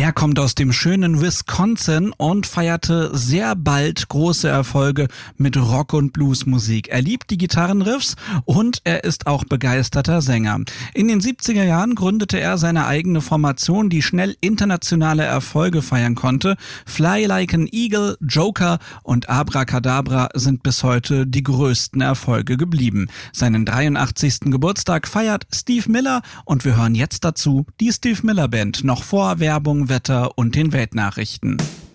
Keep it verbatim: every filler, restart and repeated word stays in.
Er kommt aus dem schönen Wisconsin und feierte sehr bald große Erfolge mit Rock- und Bluesmusik. Er liebt die Gitarrenriffs und er ist auch begeisterter Sänger. In den siebziger Jahren gründete er seine eigene Formation, die schnell internationale Erfolge feiern konnte. Fly Like an Eagle, Joker und Abracadabra sind bis heute die größten Erfolge geblieben. Seinen dreiundachtzigsten Geburtstag feiert Steve Miller und wir hören jetzt dazu die Steve Miller Band, noch vor Werbung, Wetter und den Weltnachrichten.